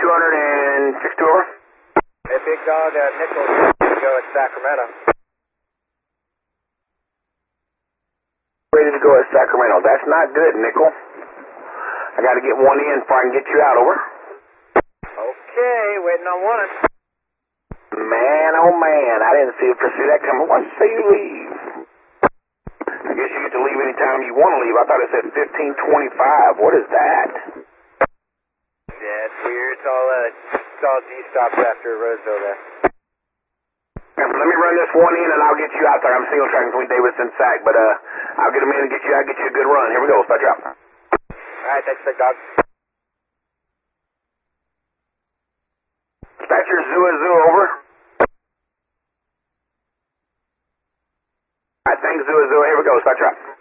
262 over. Hey, Big Dog, Nichols, go at Sacramento. Ready to go at Sacramento. That's not good, Nickel. I got to get one in before I can get you out, over. Okay, waiting on one. Man, oh man, I didn't foresee that coming. Why did you say you leave? I guess you get to leave anytime you want to leave. I thought it said 1525. What is that? Yeah, it's weird. It's all D-stops after Roseville there. Let me run this one in and I'll get you out there. I'm single tracking between Davis and Sac, but I'll get him in and get you out, get you a good run. Here we go. Start drop. Alright, thanks, Big Dog. Dispatcher, Zoo, over. Alright, thanks, Zoo. Here we go. Start drop.